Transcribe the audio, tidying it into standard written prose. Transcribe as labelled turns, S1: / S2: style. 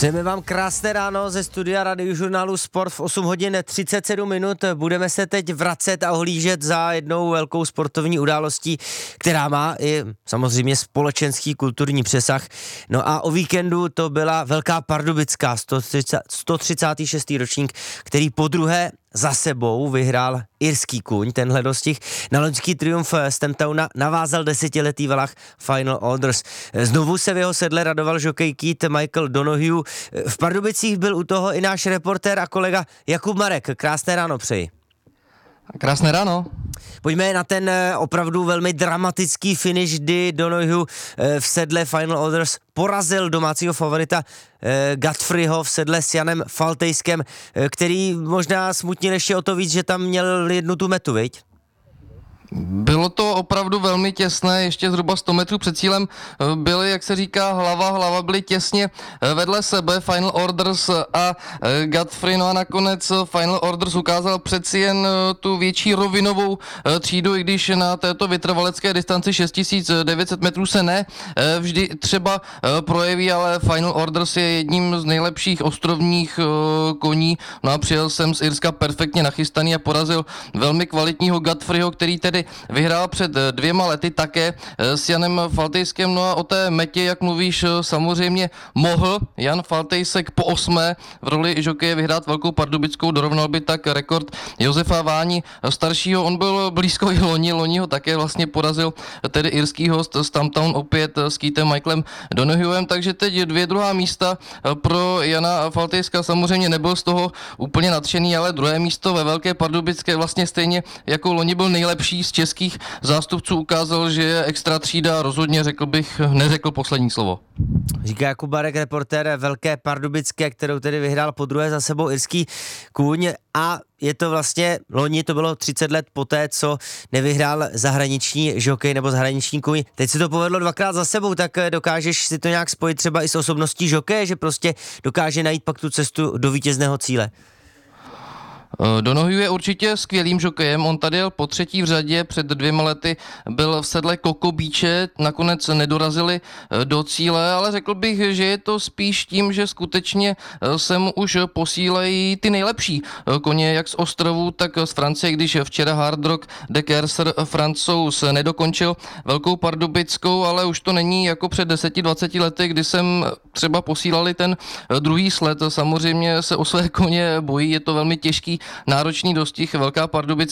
S1: Přejeme vám krásné ráno ze studia Radiožurnálu Sport v 8 hodin 37 minut. Budeme se teď vracet a ohlížet za jednou velkou sportovní událostí, která má i samozřejmě společenský kulturní přesah. No a o víkendu to byla Velká Pardubická 136. ročník, který podruhé za sebou vyhrál irský kůň, tenhle dostih. Na loňský triumf Stamptowna navázal desetiletý valach Final Orders. Znovu se v jeho sedle radoval žokej Keith Michael Donohue. V Pardubicích byl u toho i náš reportér a kolega Jakub Marek. Krásné ráno přeji.
S2: Krásné ráno.
S1: Pojďme na ten opravdu velmi dramatický finish, kdy Donohue v sedle Final Orders porazil domácího favorita Godfreyho v sedle s Janem Faltejskem, který možná smutnil ještě o to víc, že tam měl jednu tu metu, viď?
S2: Bylo to opravdu velmi těsné, ještě zhruba 100 metrů před cílem byly, jak se říká, hlava byly těsně vedle sebe Final Orders a Godfrey, no a nakonec Final Orders ukázal přeci jen tu větší rovinovou třídu, i když na této vytrvalecké distanci 6900 metrů se ne vždy třeba projeví, ale Final Orders je jedním z nejlepších ostrovních koní, no a přijel jsem z Irska perfektně nachystaný a porazil velmi kvalitního Godfreyho, který tedy vyhrál před 2 lety také s Janem Faltejskem. No a o té metě, jak mluvíš, samozřejmě mohl Jan Faltejsek po 8. v roli žokeje vyhrát Velkou Pardubickou, dorovnal by tak rekord Josefa Váni staršího. On byl blízko i loni ho také vlastně porazil tedy irský host Stamptown opět s Keithem Michaelem Donohuem, takže teď 2 druhá místa pro Jana Faltejska. Samozřejmě nebyl z toho úplně nadšený, ale 2. místo ve Velké Pardubické vlastně stejně jako loni byl nejlepší z českých zástupců, ukázal, že je extra třída, rozhodně neřekl poslední slovo.
S1: Říká Jakub Barek, reportér Velké Pardubické, kterou tedy vyhrál podruhé za sebou irský kůň, a je to vlastně, loni to bylo 30 let poté, co nevyhrál zahraniční žokej nebo zahraniční kůň. Teď se to povedlo 2krát za sebou, tak dokážeš si to nějak spojit třeba i s osobností žokeje, že prostě dokáže najít pak tu cestu do vítězného cíle?
S2: Donohue je určitě skvělým žokejem, on tady jel po 3. v řadě, před 2 lety byl v sedle Coco Beache, nakonec nedorazili do cíle, ale řekl bych, že je to spíš tím, že skutečně sem už posílejí ty nejlepší koně, jak z ostrovů, tak z Francie, když včera Hard Rock de Kerser Francouz nedokončil Velkou Pardubickou, ale už to není jako před 10-20 lety, kdy jsem třeba posílali ten druhý sled. Samozřejmě se o své koně bojí, je to velmi těžký náročný dostih. Velká Pardubická